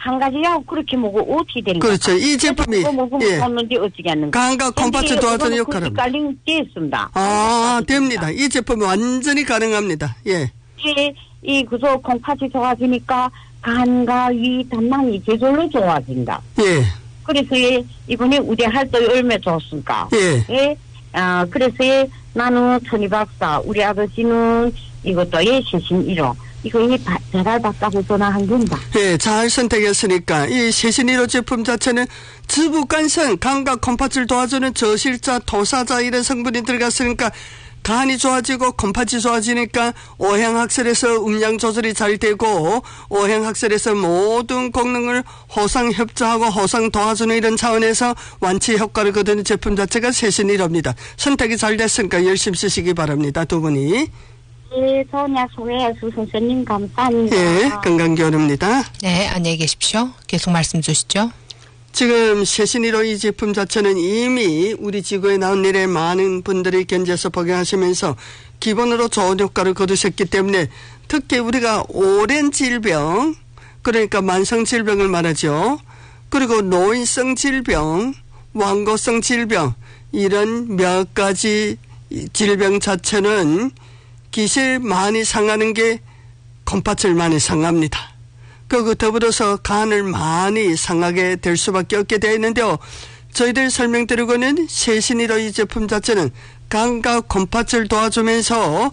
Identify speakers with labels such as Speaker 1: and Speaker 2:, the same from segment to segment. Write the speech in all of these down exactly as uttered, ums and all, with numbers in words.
Speaker 1: 한 가지하고 그렇게 먹고 어떻게 되는 거야?
Speaker 2: 그렇죠. 이 제품이
Speaker 1: 예. 먹는데 어떻게 하는 거야?
Speaker 2: 간과 콤파츠 도와주는 역할을.
Speaker 1: 헷갈린 게 있습니다.
Speaker 2: 아, 됩니다. 이 제품은 완전히 가능합니다. 예.
Speaker 1: 이, 이 그저 콩팥이 좋아지니까 간과 위, 단망이 저절로 좋아진다.
Speaker 2: 예.
Speaker 1: 그래서 예, 이번에 우대 활동이 얼마나 좋습니까?
Speaker 2: 예.
Speaker 1: 예. 아, 그래서 예, 나는 천희 박사, 우리 아버지는 이것도 예, 세신 일 호. 이거 이 배달 받다고 전화한 건가?
Speaker 2: 예, 잘 선택했으니까 이 세신 일 호 제품 자체는 즈부간선, 간과 콤파츠를 도와주는 저실자, 도사자 이런 성분이 들어갔으니까 간이 좋아지고 콤파츠 좋아지니까 오행학설에서 음량 조절이 잘 되고 오행학설에서 모든功能을 호상 협조하고 호상 도와주는 이런 차원에서 완치 효과를 거두는 제품 자체가 세신 일 호입니다. 선택이 잘 됐으니까 열심히 쓰시기 바랍니다. 두 분이.
Speaker 1: 예, 전야 소개해 주 선생님 감사합니다.
Speaker 2: 예, 건강기원입니다.
Speaker 3: 네, 안녕히 계십시오. 계속 말씀 주시죠.
Speaker 2: 지금 세신 일 호 이 제품 자체는 이미 우리 지구에 나온 일에 많은 분들이 견제해서 복용하시면서 기본으로 좋은 효과를 거두셨기 때문에 특히 우리가 오랜 질병, 그러니까 만성 질병을 말하죠. 그리고 노인성 질병, 완고성 질병 이런 몇 가지 질병 자체는 기실 많이 상하는 게 콤파츠를 많이 상합니다. 그 더불어서 간을 많이 상하게 될 수밖에 없게 되어 있는데요. 저희들 설명드리고는 세신 일 호 이 제품 자체는 간과 콤파츠를 도와주면서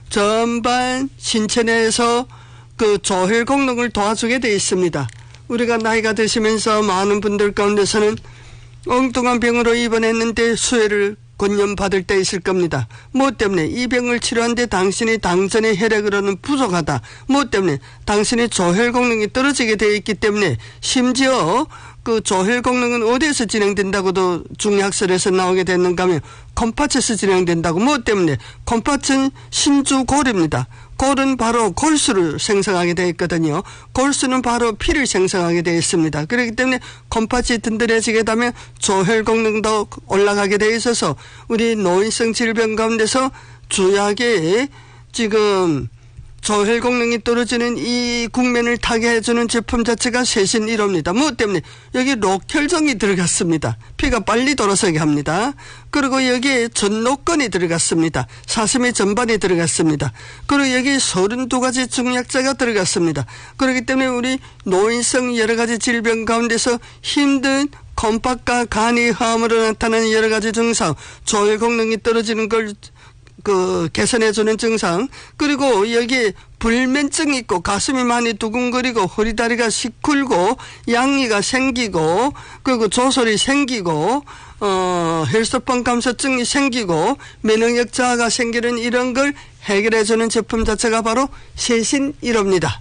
Speaker 2: 전반 신체 내에서 그 조혈功能을 도와주게 되어 있습니다. 우리가 나이가 드시면서 많은 분들 가운데서는 엉뚱한 병으로 입원했는데 수혜를 권념받을 때 있을 겁니다. 뭐 때문에 이 병을 치료하는데 당신이 당전의 혈액으로는 부족하다. 뭐 때문에 당신의 조혈功能이 떨어지게 되어 있기 때문에 심지어 그 조혈功能은 어디에서 진행된다고도 중의학설에서 나오게 됐는가 하면 콤파츠에서 진행된다고. 뭐 때문에 콤파츠는 신주골입니다. 골은 바로 골수를 생성하게 되어 있거든요. 골수는 바로 피를 생성하게 되어 있습니다. 그렇기 때문에 콤파츠가 든든해지게 되면 조혈功能도 올라가게 되어 있어서 우리 노인성 질병 가운데서 주약에 지금 조혈功能이 떨어지는 이 국면을 타게 해주는 제품 자체가 세신 일 호입니다. 뭐 때문에 여기 록혈정이 들어갔습니다. 피가 빨리 돌아서게 합니다. 그리고 여기에 전노권이 들어갔습니다. 사슴의 전반이 들어갔습니다. 그리고 여기 서른두 가지 중약자가 들어갔습니다. 그렇기 때문에 우리 노인성 여러 가지 질병 가운데서 힘든 콤팥과 간이 화음으로 나타나는 여러 가지 증상, 조혈功能이 떨어지는 걸 그 개선해주는 증상, 그리고 여기에 불면증이 있고 가슴이 많이 두근거리고 허리다리가 시kur고 양이가 생기고 그리고 조솔이 생기고 어 혈소판 감소증이 생기고 면역력 저하가 생기는 이런 걸 해결해주는 제품 자체가 바로 세신 일 호입니다.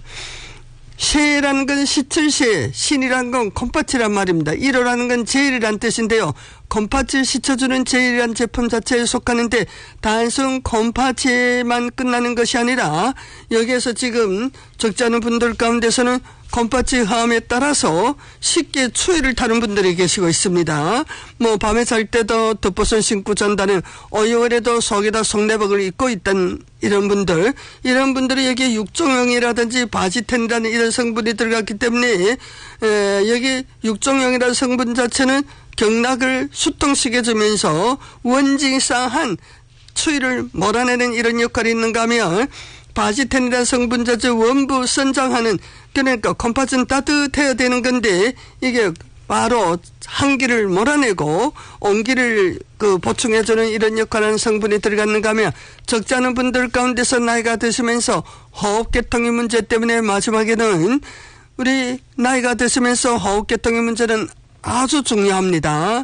Speaker 2: 세라는 건 시철세, 신이라는 건 콤파츠란 말입니다. 일 호라는 건 제일이란 뜻인데요. 콤파츠를 시쳐주는 제일이란 제품 자체에 속하는데 단순 콤파츠에만 끝나는 것이 아니라 여기에서 지금 적지 않은 분들 가운데서는 콤파츠 화음에 따라서 쉽게 추위를 타는 분들이 계시고 있습니다. 뭐 밤에 잘 때도 덮옷을 신고 잔다는 어여울에도 속에다 속내복을 입고 있던 이런 분들, 이런 분들이 여기 육종용이라든지 바지텐이라는 이런 성분이 들어갔기 때문에 에, 여기 육종용이라는 성분 자체는 경락을 수통시켜주면서 원징쌍한 추위를 몰아내는 이런 역할이 있는가 하면 바지텐이라는 성분 자체 원부 선장하는, 그러니까 콤파츠는 따뜻해야 되는 건데 이게 바로 한기를 몰아내고 온기를 그 보충해주는 이런 역할을 하는 성분이 들어갔는가 하면 적지 않은 분들 가운데서 나이가 드시면서 호흡계통의 문제 때문에 마지막에는 우리 나이가 드시면서 호흡계통의 문제는 아주 중요합니다.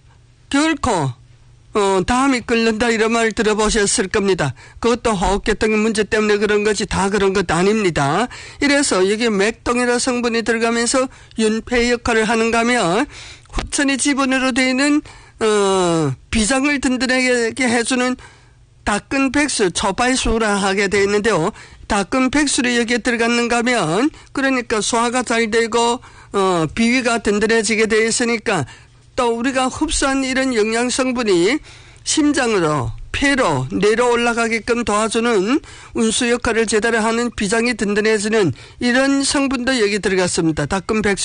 Speaker 2: 결코 어, 담이 끓는다 이런 말 들어보셨을 겁니다. 그것도 호흡계통의 문제 때문에 그런 거지 다 그런 것 아닙니다. 이래서 여기 맥동이라는 성분이 들어가면서 윤폐 역할을 하는가 하면 후천의 지분으로 되어 있는 어, 비장을 든든하게 해주는 닦은 백수, 초발수라 하게 되어 있는데요. 닦은 백수를 여기에 들어갔는가 하면 그러니까 소화가 잘 되고 어, 비위가 든든해지게 되어 있으니까 또 우리가 흡수한 이런 영양 성분이 심장으로 폐로 뇌로 올라가게끔 도와주는 운수 역할을 제대로 하는 비장이 든든해지는 이런 성분도 여기 들어갔습니다. 닦은 백수